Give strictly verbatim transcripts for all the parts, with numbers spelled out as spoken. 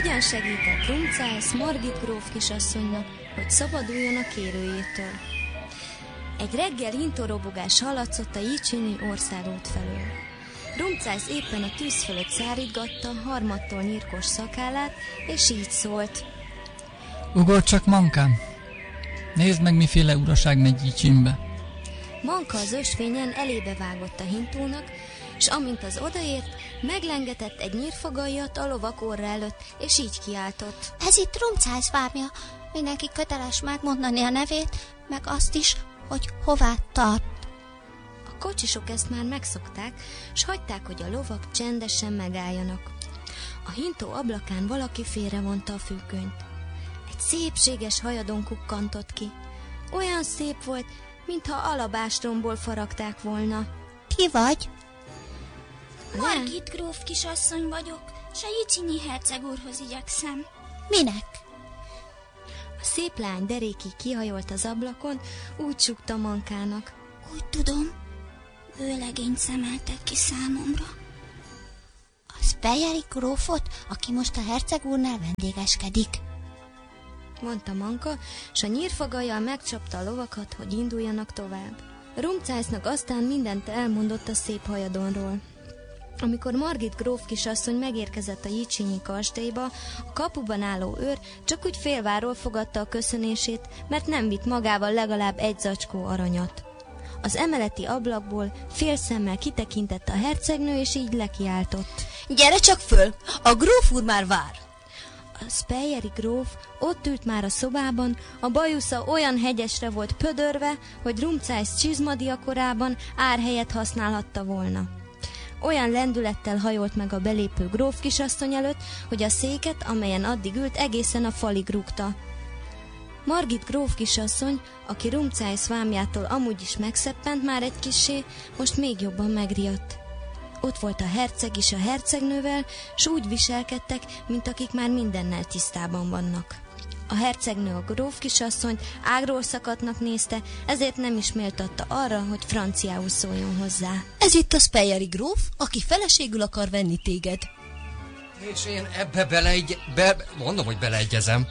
Hogyan segített Rumcász Margit gróf kisasszonynak, hogy szabaduljon a kérőjétől? Egy reggel hintorobogás hallatszott a Jicsini országút felől. Rumcász éppen a tűz fölött szárítgatta harmadtól nyírkos szakállát, és így szólt. Ugorj csak, Mankám! Nézd meg, miféle uraság megy Jicsinbe. Manka az ösvényen elébe vágott a hintónak, és amint az odaért, meglengetett egy nyírfagajat a lovak orra előtt, és így kiáltott. Ez itt Rumcász vámja. Mindenki köteles megmondani a nevét, meg azt is, hogy hová tart. A kocsisok ezt már megszokták, s hagyták, hogy a lovak csendesen megálljanak. A hintó ablakán valaki félrevonta a fűkönyt. Egy szépséges hajadon kukkantott ki. Olyan szép volt, mintha alabástromból faragták volna. Ki vagy? Margit gróf kisasszony vagyok, s a Jicsini herceg úrhoz igyekszem. Minek? A szép lány derékig kihajolt az ablakon, úgy sukta Mankának. Úgy tudom, vőlegényt szemeltek ki számomra. A Speyeri grófot, aki most a herceg úrnál vendégeskedik, mondta Manka, s a nyírfagajjal megcsapta a lovakat, hogy induljanak tovább. Rumcásznak aztán mindent elmondott a szép hajadonról. Amikor Margit gróf kisasszony megérkezett a Jicsinyi kastélyba, a kapuban álló őr csak úgy félváról fogadta a köszönését, mert nem vitt magával legalább egy zacskó aranyat. Az emeleti ablakból fél szemmel kitekintett a hercegnő, és így lekiáltott. Gyere csak föl, a gróf úr már vár! A Speyeri gróf ott ült már a szobában, a bajusza olyan hegyesre volt pödörve, hogy Rumcász csizmadia korában árhelyet használhatta volna. Olyan lendülettel hajolt meg a belépő gróf kisasszony előtt, hogy a széket, amelyen addig ült, egészen a falig rúgta. Margit gróf kisasszony, aki Rumcász vámjától amúgy is megszeppent már egy kissé, most még jobban megriadt. Ott volt a herceg is a hercegnővel, s úgy viselkedtek, mint akik már mindennel tisztában vannak. A hercegnő a gróf kisasszonyt ágról szakadtnak nézte, ezért nem is méltatta arra, hogy franciául szóljon hozzá. Ez itt a Speyeri gróf, aki feleségül akar venni téged. És én ebbe belegy... Be... Mondom, hogy beleegyezem.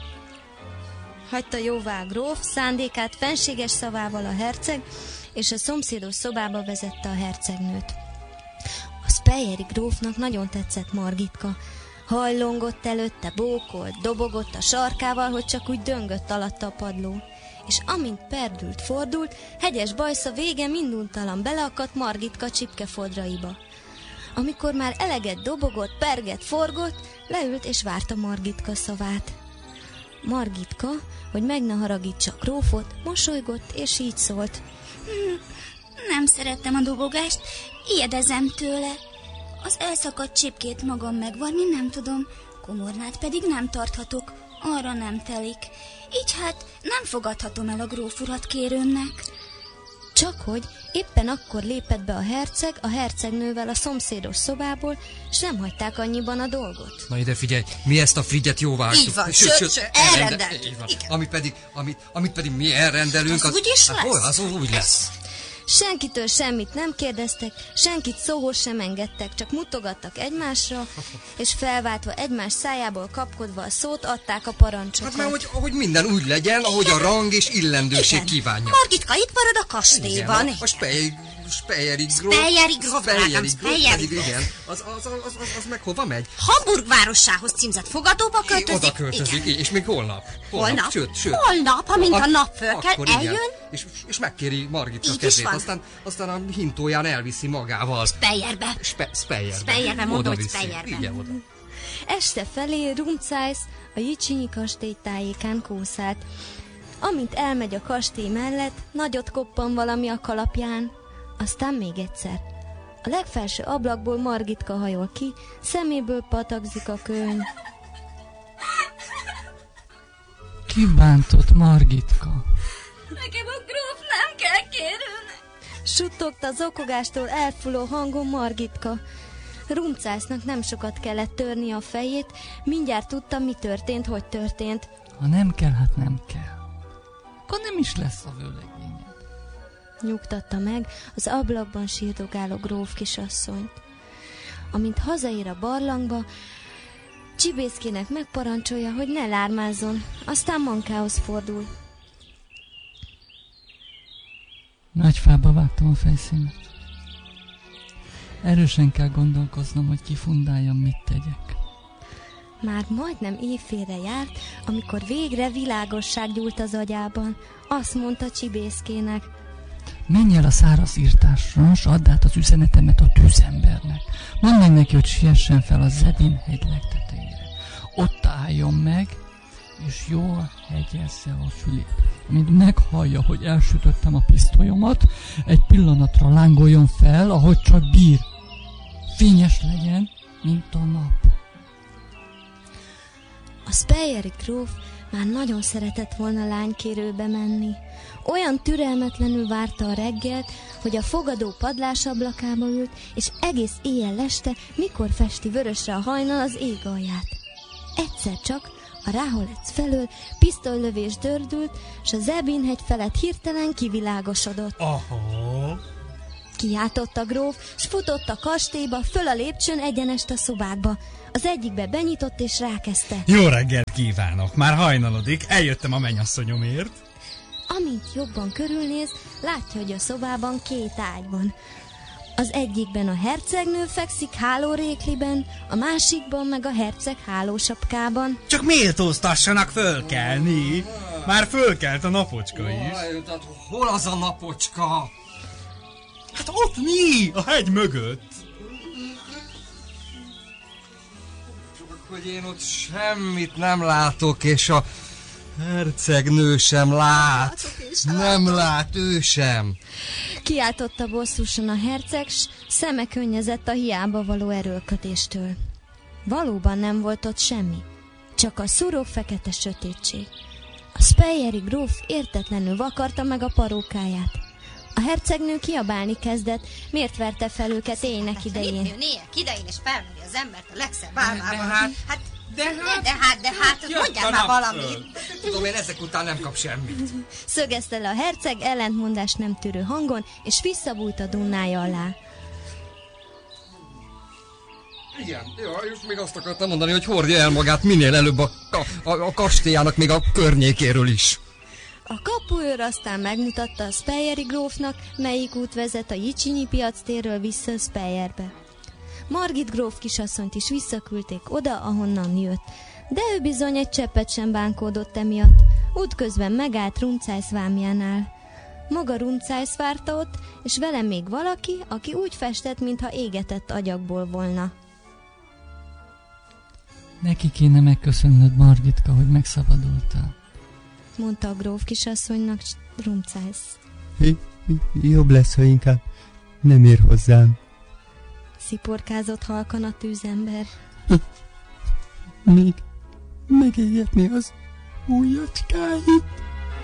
Hagyta jóvá a gróf, szándékát fenséges szavával a herceg, és a szomszédos szobába vezette a hercegnőt. A Speyeri grófnak nagyon tetszett Margitka. Hajlongott előtte, bókolt, dobogott a sarkával, hogy csak úgy döngött alatta a padló. És amint perdült, fordult, hegyes bajsza vége minduntalan beleakadt Margitka csipkefodraiba. Amikor már eleget dobogott, perget, forgott, leült és várta Margitka szavát. Margitka, hogy meg ne haragítsa a grófot, mosolygott és így szólt. Hmm, nem szerettem a dobogást, ijedezem tőle. Az elszakadt csipkét magam megvarni nem tudom, komornát pedig nem tarthatok, arra nem telik. Így hát nem fogadhatom el a gróf urat kérőmnek. Csakhogy éppen akkor lépett be a herceg a hercegnővel a szomszédos szobából, s nem hagyták annyiban a dolgot. Na ide figyelj, mi ezt a frigyet jóváhagytuk. Így van, sőt, sőt, elrendeltük. Amit pedig, amit, amit pedig mi elrendelünk, az, az úgy is hát, lesz. Az úgy lesz. Senkitől semmit nem kérdeztek, senkit szóhoz sem engedtek, csak mutogattak egymásra, és felváltva egymás szájából kapkodva a szót adták a parancsokat. Hát mert hogy, hogy minden úgy legyen, ahogy a rang és illendőség kívánja. Margitka itt marad a kastélyban. Igen, a, a Speyeri Speyeri gróf. Speyeri gróf, drágám, Speyeri gróf. Igen, az, az, az, az, az meg hova megy? Hamburg városához címzett fogadóba költözik. Oda költözik, és még holnap. Holnap? Holnap, sőt, sőt. Holnap, amint a, a nap föl kell, akkor eljön. És, és megkéri Margitka Így kezét, aztán, aztán a hintóján elviszi magával. Speyerbe. Spe, Speyerbe. Speyerbe, mondom, hogy Speyerbe. Igen, oda. Este felé Rumcász a Jicsinyi kastély tájékán kószált. Amint elmegy a kastély mellett, nagyot koppan valami a kalapján. Aztán még egyszer. A legfelső ablakból Margitka hajol ki, szeméből patakzik a kőn. Ki bántott, Margitka? Nekem a gróf nem kell kérőnek. Suttogta zokogástól elfuló hangon Margitka. Rumcásznak nem sokat kellett törni a fejét, mindjárt tudta, mi történt, hogy történt. Ha nem kell, hát nem kell. Akkor nem is lesz a vőlegényed. Nyugtatta meg az ablakban sírdogáló gróf kisasszonyt. Amint hazaér a barlangba, Csibészkének megparancsolja, hogy ne lármázzon, aztán Mankához fordul. Nagy fába vágtam a fejszínet. Erősen kell gondolkoznom, hogy kifundáljam, mit tegyek. Már majdnem éjfélre járt, amikor végre világosság gyúlt az agyában. Azt mondta Csibészkének: menj el a száraz írtásra, s add át az üzenetemet a tűzembernek. Mondd meg neki, hogy siessen fel a Zedin hegy legtetejére. Ott álljon meg, és jól hegyezze a fülét. Amint meghallja, hogy elsütöttem a pisztolyomat, egy pillanatra lángoljon fel, ahogy csak bír. Fényes legyen, mint a nap. A Speyeri gróf már nagyon szeretett volna lánykérőbe menni. Olyan türelmetlenül várta a reggelt, hogy a fogadó padlás ablakába ült, és egész éjjel este, mikor festi vörösre a hajnal az ég alját. Egyszer csak a Ráholec felől pisztolylövés dördült, s a Zebin-hegy felett hirtelen kivilágosodott. Aha. Kiáltott a gróf, s futott a kastélyba, föl a lépcsőn egyenest a szobákba. Az egyikbe benyitott és rákezdte: jó reggelt kívánok, már hajnalodik, eljöttem a mennyasszonyomért. Amint jobban körülnéz, látja, hogy a szobában két ágy van. Az egyikben a hercegnő fekszik hálórékliben, a másikban meg a herceg hálósapkában. Csak méltóztassanak fölkelni. Már fölkelt a napocska is. Hol az a napocska? Hát ott mi? A hegy mögött. Csak hogy én ott semmit nem látok, és a hercegnő sem lát. Nem lát ő sem. Kiáltotta bosszusan a herceg, s szeme könnyezett a hiába való erőlködéstől. Valóban nem volt ott semmi, csak a szúró fekete sötétség. A Speyeri gróf értetlenül vakarta meg a parókáját. A hercegnő kiabálni kezdett, miért verte fel őket éjnek idején. Itt nőnél idején és felmeri az embert a legszebb álmában. De hát... hát De hát... De hát, de hát, mondjál már valamit. Tudom, én ezek után nem kap semmit. Szögezte le a herceg ellentmondást nem tűrő hangon, és visszabújt a dunnája alá. Igen, jó, és még azt akartam mondani, hogy hordja el magát minél előbb a, a, a kastélyának, még a környékéről is. A kapuőr aztán megmutatta a Speyeri grófnak, melyik út vezet a Jicsinyi piac térről vissza a Speyerbe. Margit gróf kisasszonyt is visszaküldték oda, ahonnan jött, de ő bizony egy cseppet sem bánkódott emiatt. Útközben megállt Rumcájsz vámjánál. Maga Rumcájsz várta ott, és vele még valaki, aki úgy festett, mintha égetett agyagból volna. Neki kéne megköszönnöd, Margitka, hogy megszabadultál, mondta a gróf kisasszonynak Rumcájsz. Jobb lesz, ha inkább nem ér hozzám. Sziporkázott halkan a tűzember. Még megégetni az ujjacskáit.